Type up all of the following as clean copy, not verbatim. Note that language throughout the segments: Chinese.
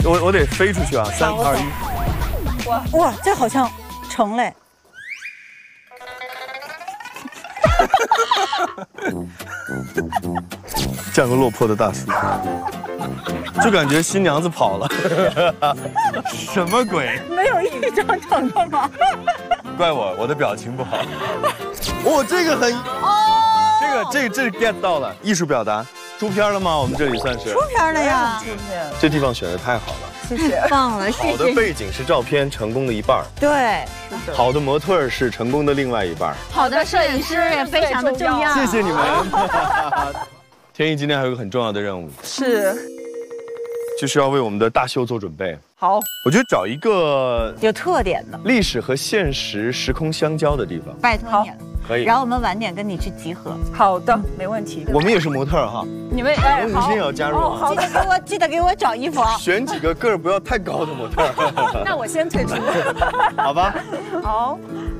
我得飞出去啊！3、2、1。 哇，这好像成嘞。 降个落魄的大叔，就感觉新娘子跑了。什么鬼？ 没有一张成的吗？ 怪我的表情不好。哦，这个很这 get 到了，艺术表达。出片了吗？我们这里算是出片了呀！ 这地方选的太好了， 谢谢，太棒了，谢谢。 好的背景是照片成功的一半， 对， 是的。 好的模特是成功的另外一半， 好的摄影师也非常的重要。 谢谢你们。天意今天还有个很重要的任务， 是， 就是要为我们的大秀做准备。 好， 我觉得找一个有特点的历史和现实时空相交的地方， 拜托你了。 可以。 然后我们晚点跟你去集合。 好的，没问题。 我们也是模特哈， 你们我们女性也要加入啊。 记得给我找衣服啊。 选几个个儿不要太高的模特。 那我先退出。 好吧。 好。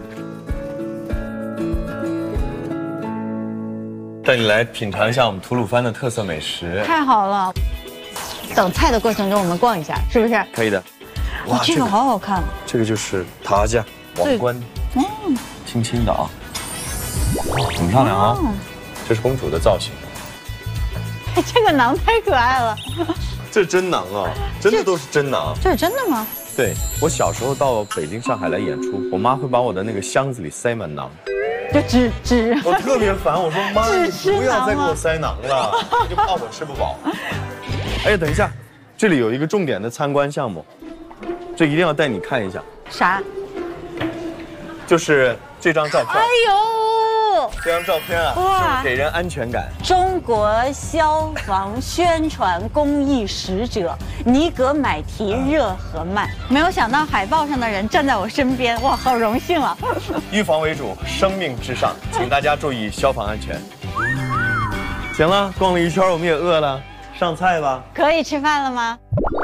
带你来品尝一下我们吐鲁番的特色美食。 太好了。等菜的过程中，我们逛一下，是不是？ 可以的。 哇，这个好好看。 这个就是塔家王冠，轻轻的啊，很漂亮啊。这是公主的造型。 这个馕太可爱了。 这真馕啊，真的都是真馕。 这是真的吗？ 对，我小时候到北京、上海来演出，我妈会把我的那个箱子里塞满馕。 就只。 我特别烦，我说妈，你不要再给我塞馕了，就怕我吃不饱。哎，等一下，这里有一个重点的参观项目，这一定要带你看一下。 啥？ 就是这张照片。 哎呦， 这张照片啊，哇，给人安全感。中国消防宣传公益使者尼格买提热合曼。没有想到海报上的人站在我身边，哇，好荣幸啊！ 预防为主，生命至上，请大家注意消防安全。行了，逛了一圈，我们也饿了。上菜吧， 可以吃饭了吗？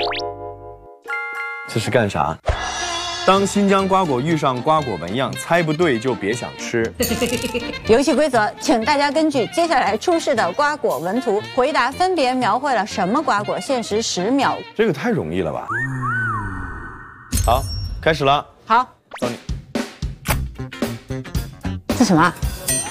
这是干啥？当新疆瓜果遇上瓜果纹样，猜不对就别想吃。 游戏规则，请大家根据接下来出示的瓜果纹图回答分别描绘了什么瓜果，限时10秒。 这个太容易了吧？好，开始了。 好， 到你。 这什么？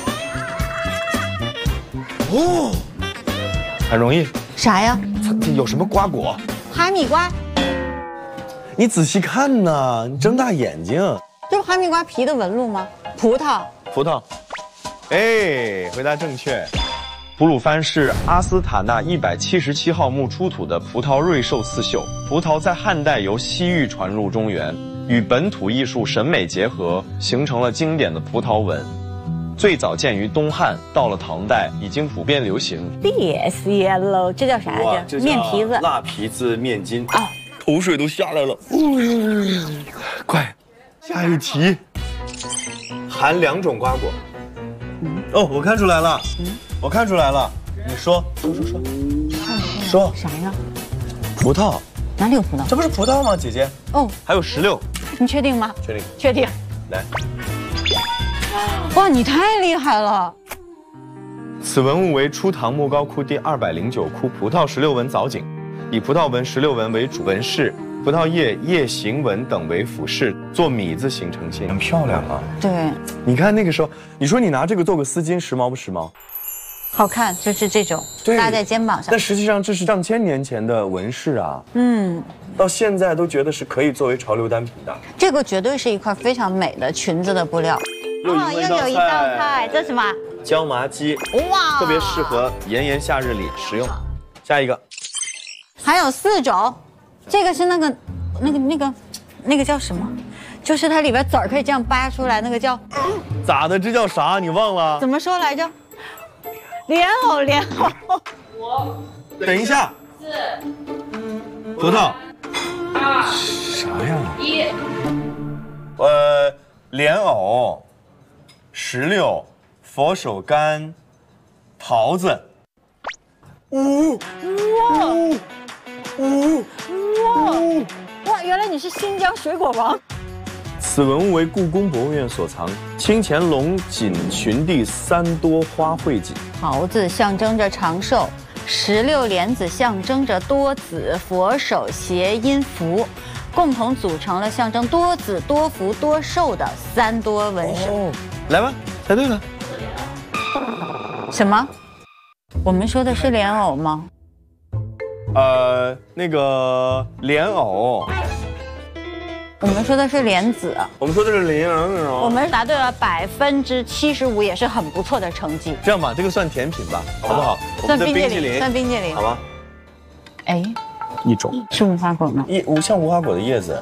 哦，很容易。 啥呀？ 这有什么瓜果？ 哈密瓜。 你仔细看呐，你睁大眼睛。 这是哈密瓜皮的纹路吗？葡萄。 葡萄。哎，回答正确。吐鲁番是阿斯塔纳177号墓出土的葡萄瑞兽刺绣。葡萄在汉代由西域传入中原，与本土艺术审美结合，形成了经典的葡萄纹。最早见于东汉，到了唐代已经普遍流行。 Yes yellow， 这叫啥呀？ 这面皮子。 辣皮子面筋啊， 口水都下来了。快，下一题。含2种瓜果。哦，我看出来了。我看出来了。你说。说啥呀？ 葡萄。 哪里有葡萄？ 这不是葡萄吗，姐姐？ 哦， 还有16。 你确定吗？ 确定。 确定。 来。 哇，你太厉害了！ 此文物为初唐莫高窟第209窟葡萄16纹藻井，以葡萄纹16纹为主纹饰，葡萄叶叶形纹等为辅饰，做米字形呈现，很漂亮啊。 对， 你看那个时候，你说你拿这个做个丝巾，时髦不时髦？ 好看，就是这种搭在肩膀上。 但实际上这是上千年前的纹饰啊，到现在都觉得是可以作为潮流单品的。 这个绝对是一块非常美的裙子的布料。 又有一道菜， 这是什么？ 椒麻鸡，哇，特别适合炎炎夏日里食用。下一个， 还有4种，这个是那个叫什么？就是它里边籽儿可以这样扒出来，那个叫咋的？这叫啥？你忘了？ 怎么说来着？莲藕。 等一下。4、葡萄。啥呀？1。莲藕。16，佛手柑，桃子。 哇！原来你是新疆水果王。 此文物为故宫博物院所藏，清乾隆锦群第3多花卉锦。 桃子象征着长寿， 16莲子象征着多子、佛手、谐音符，共同组成了象征多子、多福、多寿的3多纹饰。 哦，来吧，猜对了。 什么？我们说的是莲藕吗？ 那个莲藕， 我们说的是莲子。 我们说的是莲藕。 我们答对了75%，也是很不错的成绩。 这样吧，这个算甜品吧，好不好？ 算冰淇淋，算冰淇淋， 好吗？ 哎， 一种是无花果吗？ 像无花果的叶子。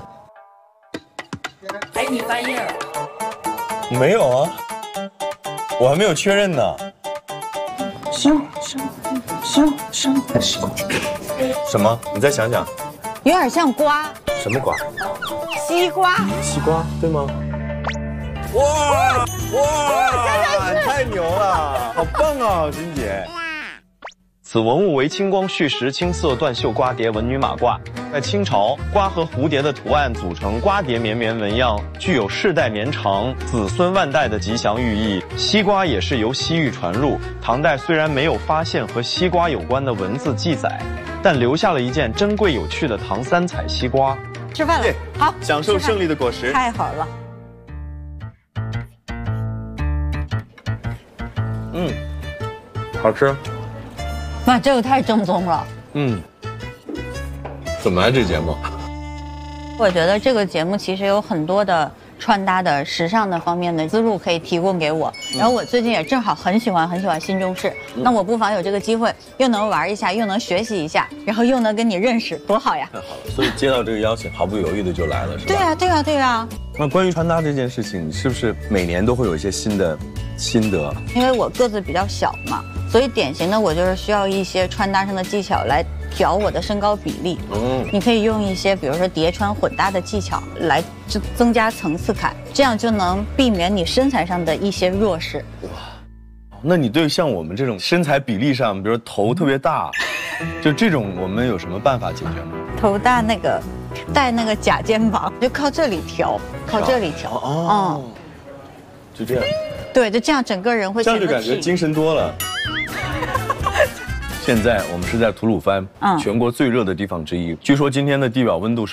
哎，你翻页了。 没有啊，我还没有确认呢。什么？你再想想。 有点像瓜。 什么瓜？ 西瓜。 西瓜对吗？哇，太牛了，好棒啊，金姐。此文物为清光绪时青色断绣瓜蝶文女马褂，在清朝，瓜和蝴蝶的图案组成瓜蝶绵绵纹样，具有世代绵长、子孙万代的吉祥寓意。西瓜也是由西域传入，唐代虽然没有发现和西瓜有关的文字记载，但留下了一件珍贵有趣的唐3彩西瓜。 吃饭了，好， 享受胜利的果实。 太好了。 好吃。 哇，这个太正宗了。 怎么了这节目？ 我觉得这个节目其实有很多的穿搭的时尚的方面的思路可以提供给我。然后我最近也正好很喜欢新中式，那我不妨有这个机会，又能玩一下，又能学习一下，然后又能跟你认识，多好呀！ 太好了，所以接到这个邀请，毫不犹豫的就来了，是吧？ 对啊。 那关于穿搭这件事情，你是不是每年都会有一些新的心得？ 因为我个子比较小嘛，所以典型的我就是需要一些穿搭上的技巧来调我的身高比例。你可以用一些比如说叠穿混搭的技巧来增加层次感，这样就能避免你身材上的一些弱势。 那你对像我们这种身材比例上，比如说头特别大，就这种我们有什么办法解决吗？ 头大那个带那个假肩膀，就靠这里调，靠这里调。 就这样。 对，就这样，整个人会这样就感觉精神多了。现在我们是在吐鲁番，全国最热的地方之一。据说今天的地表温度是